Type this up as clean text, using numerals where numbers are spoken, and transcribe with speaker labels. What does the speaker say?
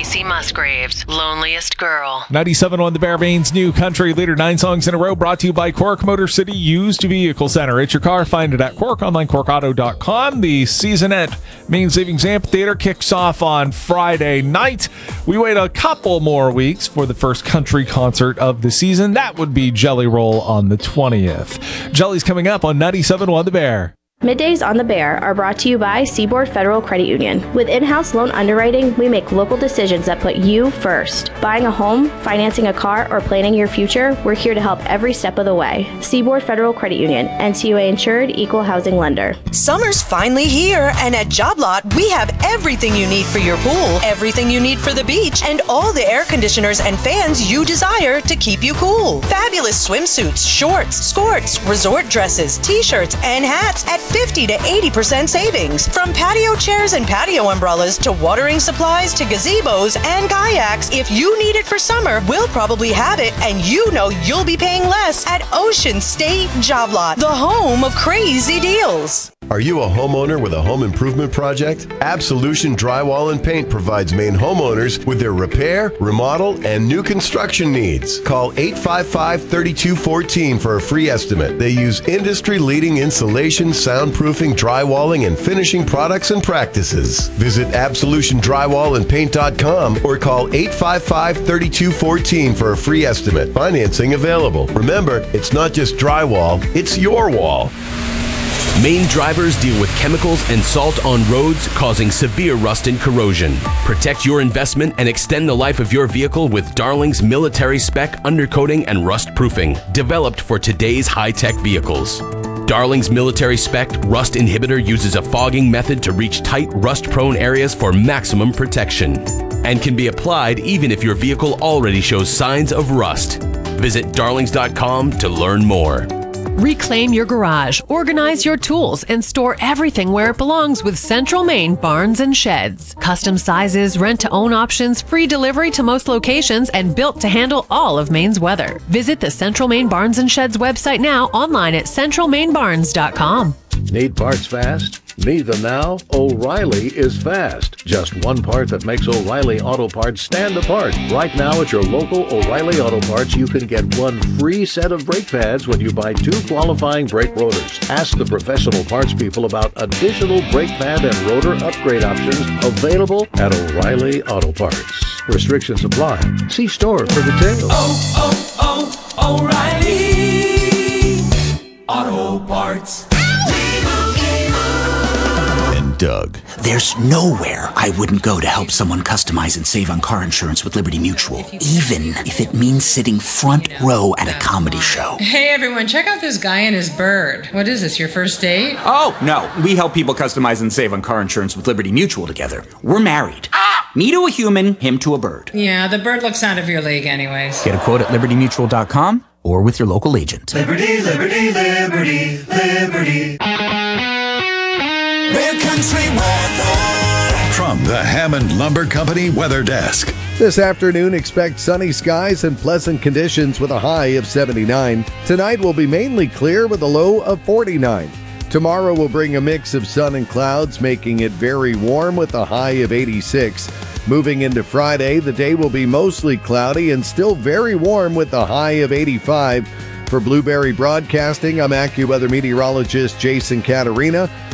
Speaker 1: Casey Musgraves, Loneliest Girl.
Speaker 2: 97 on the Bear, Maine's new country leader. 9 songs in a row brought to you by Cork Motor City Used Vehicle Center. It's your car. Find it at Cork, online, corkauto.com. The season at Maine Savings Amphitheater kicks off on Friday night. We wait a couple more weeks for the first country concert of the season. That would be Jelly Roll on the 20th. Jelly's coming up on 97 on the Bear.
Speaker 3: Middays on the Bear are brought to you by Seaboard Federal Credit Union. With in-house loan underwriting, we make local decisions that put you first. Buying a home, financing a car, or planning your future, we're here to help every step of the way. Seaboard Federal Credit Union, NCUA insured, equal housing lender.
Speaker 4: Summer's finally here, and at Job Lot, we have everything you need for your pool, everything you need for the beach, and all the air conditioners and fans you desire to keep you cool. Fabulous swimsuits, shorts, skirts, resort dresses, t-shirts, and hats at 50 to 80% savings. From patio chairs and patio umbrellas to watering supplies to gazebos and kayaks, if you need it for summer, we'll probably have it, and you know you'll be paying less at Ocean State Job Lot, the home of crazy deals.
Speaker 5: Are you a homeowner with a home improvement project? Absolution Drywall and Paint provides Maine homeowners with their repair, remodel, and new construction needs. Call 855-3214 for a free estimate. They use industry-leading insulation, soundproofing, drywalling, and finishing products and practices. Visit absolutiondrywallandpaint.com or call 855-3214 for a free estimate. Financing available. Remember, it's not just drywall, it's your wall.
Speaker 6: Maine drivers deal with chemicals and salt on roads causing severe rust and corrosion. Protect your investment and extend the life of your vehicle with Darling's military spec undercoating and rust proofing, developed for today's high-tech vehicles. Darling's military spec rust inhibitor uses a fogging method to reach tight, rust-prone areas for maximum protection, and can be applied even if your vehicle already shows signs of rust. Visit darlings.com to learn more.
Speaker 7: Reclaim your garage, organize your tools, and store everything where it belongs with Central Maine Barns and Sheds. Custom sizes, rent-to-own options, free delivery to most locations, and built to handle all of Maine's weather. Visit the Central Maine Barns and Sheds website now, online at centralmainbarns.com.
Speaker 8: Need parts fast? Need them now? O'Reilly is fast. Just one part that makes O'Reilly Auto Parts stand apart. Right now at your local O'Reilly Auto Parts, you can get one free set of brake pads when you buy 2 qualifying brake rotors. Ask the professional parts people about additional brake pad and rotor upgrade options available at O'Reilly Auto Parts. Restrictions apply. See store for details.
Speaker 9: O'Reilly Auto Parts.
Speaker 5: Doug.
Speaker 10: There's nowhere I wouldn't go to help someone customize and save on car insurance with Liberty Mutual, even if it means sitting front row at a comedy show.
Speaker 11: Hey everyone, check out this guy and his bird. What is this, your first date?
Speaker 12: Oh, no. We help people customize and save on car insurance with Liberty Mutual together. We're married. Me to a human, him to a bird.
Speaker 11: Yeah, the bird looks out of your league anyways.
Speaker 12: Get a quote at libertymutual.com or with your local agent.
Speaker 9: Liberty, liberty, liberty, liberty. Bear Country weather.
Speaker 13: From the Hammond Lumber Company Weather Desk.
Speaker 14: This afternoon, expect sunny skies and pleasant conditions with a high of 79. Tonight will be mainly clear with a low of 49. Tomorrow will bring a mix of sun and clouds, making it very warm with a high of 86. Moving into Friday, the day will be mostly cloudy and still very warm with a high of 85. For Blueberry Broadcasting, I'm AccuWeather meteorologist Jason Caterina.